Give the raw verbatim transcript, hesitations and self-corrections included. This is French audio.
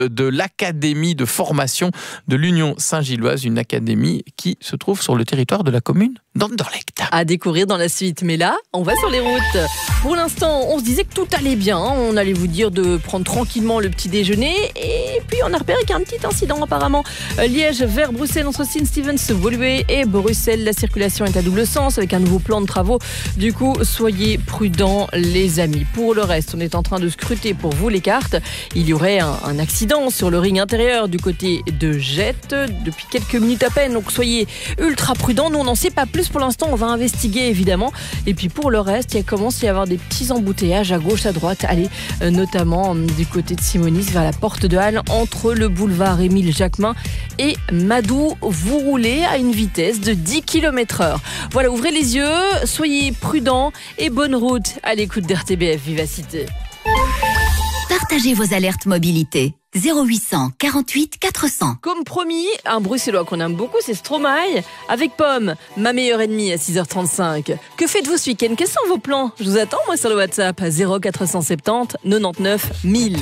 de l'académie de formation de l'Union Saint-Gilloise, une académie qui se trouve sur le territoire de la commune d'Anderlecht. À découvrir dans la suite. Mais là, on va sur les routes. Pour l'instant, on se disait que tout allait bien. On allait vous dire de prendre tranquillement le petit déjeuner. Et puis, on a repéré qu'il y a un petit incident apparemment. Liège vers Bruxelles entre Sint-Stevens-Woluwe et Bruxelles. La circulation est à double sens avec un nouveau plan de travaux. Du coup, soyez prudents les amis. Pour le reste, on est en train de scruter pour vous les cartes. Il y aurait un, un accident sur le ring intérieur du côté de Jette depuis quelques minutes à peine. Donc, soyez ultra prudents. Nous, on n'en sait pas plus. Pour l'instant, on va investiguer évidemment. Et puis pour le reste, il commence à y avoir des petits embouteillages à gauche, à droite. Allez, euh, notamment euh, du côté de Simonis vers la porte de Halle, entre le boulevard Émile Jacquemin et Madou. Vous roulez à une vitesse de dix kilomètres heure. Voilà, ouvrez les yeux, soyez prudents et bonne route à l'écoute d'R T B F Vivacité. Partagez vos alertes mobilité. zéro huit cent quarante-huit quatre cents. Comme promis, un bruxellois qu'on aime beaucoup, c'est Stromae. Avec Pomme, ma meilleure ennemie à six heures trente-cinq. Que faites-vous ce week-end? Quels sont vos plans? Je vous attends, moi, sur le WhatsApp à zéro quatre cent soixante-dix quatre-vingt-neuf mille.